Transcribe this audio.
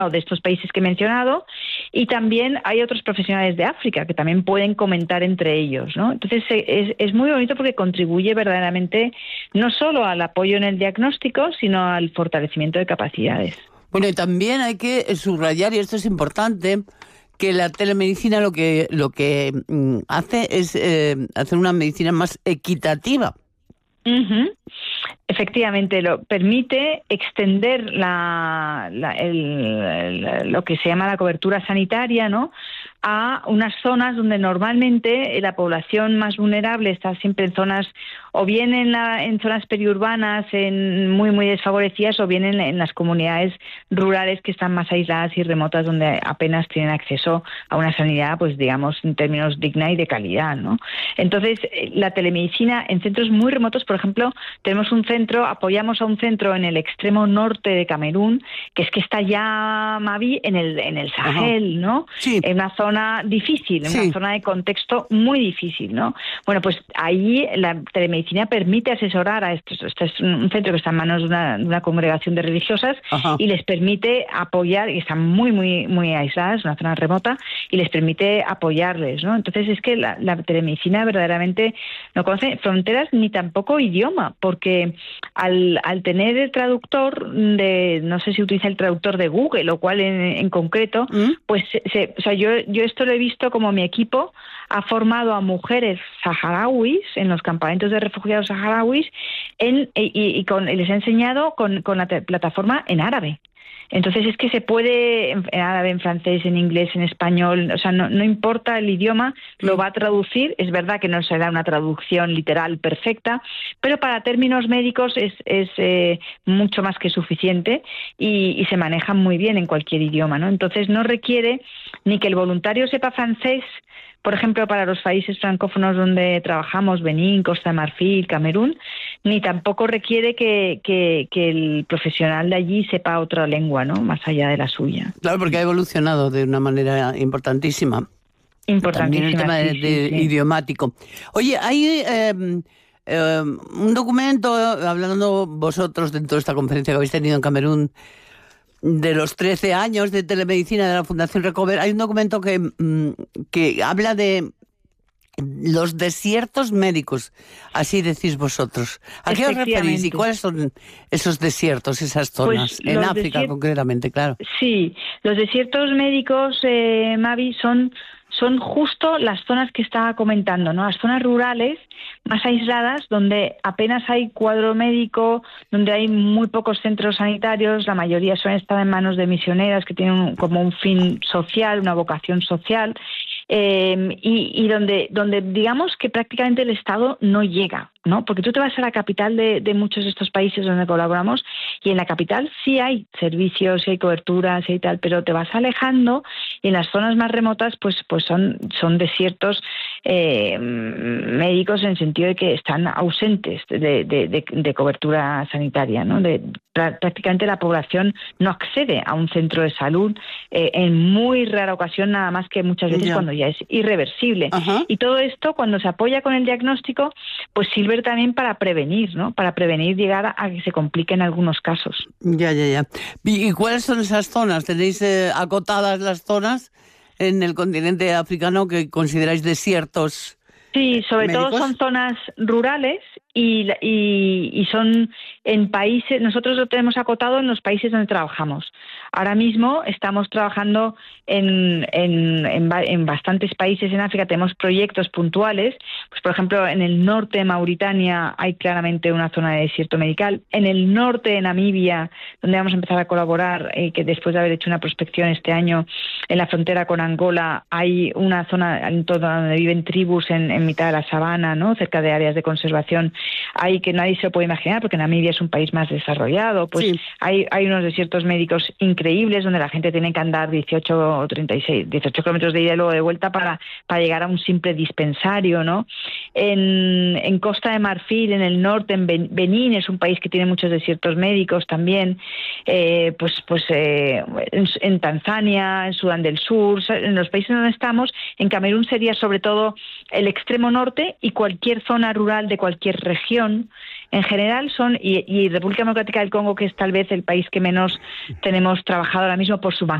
o de estos países que he mencionado, y también hay otros profesionales de África que también pueden comentar entre ellos, ¿no? Entonces es muy bonito porque contribuye verdaderamente no solo al apoyo en el diagnóstico, sino al fortalecimiento de capacidades. Bueno, y también hay que subrayar, y esto es importante, que la telemedicina lo que hace es hacer una medicina más equitativa. Uh-huh. Efectivamente, lo permite extender lo que se llama la cobertura sanitaria, ¿no?, a unas zonas donde normalmente la población más vulnerable está siempre en zonas, o bien en zonas periurbanas, muy muy desfavorecidas, o bien en las comunidades rurales que están más aisladas y remotas, donde apenas tienen acceso a una sanidad, pues digamos, en términos digna y de calidad, ¿no? Entonces, la telemedicina en centros muy remotos, por ejemplo, tenemos un centro, apoyamos a un centro en el extremo norte de Camerún, que es que está ya, Mavi, en el Sahel, ¿no? Sí. En una zona difícil, en una zona de contexto muy difícil, ¿no? Bueno, pues ahí la telemedicina permite asesorar a estos. Este es un centro que está en manos de una congregación de religiosas. Ajá. Y les permite apoyar, y están muy, muy, muy aisladas, una zona remota, y les permite apoyarles, ¿no? Entonces es que la telemedicina verdaderamente no conoce fronteras ni tampoco idioma, porque al tener el traductor no sé si utiliza el traductor de Google, lo cual en concreto, pues o sea, yo esto lo he visto como mi equipo ha formado a mujeres saharauis en los campamentos de refugiados saharauis y les ha enseñado con la plataforma en árabe. Entonces es que se puede en árabe, en francés, en inglés, en español, o sea, no importa el idioma, lo va a traducir. Es verdad que no será una traducción literal perfecta, pero para términos médicos es mucho más que suficiente y se maneja muy bien en cualquier idioma, ¿no? Entonces no requiere ni que el voluntario sepa francés, por ejemplo, para los países francófonos donde trabajamos, Benín, Costa de Marfil, Camerún, ni tampoco requiere que el profesional de allí sepa otra lengua, ¿no?, más allá de la suya. Claro, porque ha evolucionado de una manera importantísima. También el tema idiomático. Oye, hay un documento, hablando vosotros dentro de esta conferencia que habéis tenido en Camerún, de los 13 años de telemedicina de la Fundación Recover, hay un documento que habla de los desiertos médicos, así decís vosotros. ¿A qué os referís y cuáles son esos desiertos, esas zonas? Pues en África concretamente, claro. Sí, los desiertos médicos, Mavi, son justo las zonas que estaba comentando, ¿no? Las zonas rurales más aisladas, donde apenas hay cuadro médico, donde hay muy pocos centros sanitarios, la mayoría suelen estar en manos de misioneras que tienen como un fin social, una vocación social, y donde digamos que prácticamente el Estado no llega, ¿no? Porque tú te vas a la capital de muchos de estos países donde colaboramos y en la capital sí hay servicios, sí hay coberturas, sí hay tal, pero te vas alejando y en las zonas más remotas pues son desiertos médicos, en el sentido de que están ausentes de cobertura sanitaria, ¿no? Prácticamente la población no accede a un centro de salud en muy rara ocasión, nada más que muchas veces cuando ya es irreversible. Ajá. Y todo esto, cuando se apoya con el diagnóstico, pues sirve también para prevenir, ¿no? Para prevenir llegar a que se complique en algunos casos. Ya. ¿Y cuáles son esas zonas? ¿Tenéis acotadas las zonas en el continente africano que consideráis desiertos? Sí, sobre médicos. todo son zonas rurales y son en países, nosotros lo tenemos acotado en los países donde trabajamos. Ahora mismo estamos trabajando en bastantes países en África, tenemos proyectos puntuales, pues por ejemplo en el norte de Mauritania hay claramente una zona de desierto medical, en el norte de Namibia, donde vamos a empezar a colaborar, que después de haber hecho una prospección este año en la frontera con Angola, hay una zona en toda donde viven tribus en mitad de la sabana, ¿no?, cerca de áreas de conservación, hay que nadie se lo puede imaginar porque Namibia es un país más desarrollado, pues sí. Hay unos desiertos médicos increíbles donde la gente tiene que andar 18 kilómetros de ida y luego de vuelta para llegar a un simple dispensario, ¿no? En Costa de Marfil, en el norte, en Benín, es un país que tiene muchos desiertos médicos también, en Tanzania, en Sudán del Sur, en los países donde estamos, en Camerún sería sobre todo el extremo norte y cualquier zona rural de cualquier región, En general son, y República Democrática del Congo, que es tal vez el país que menos tenemos trabajado ahora mismo por su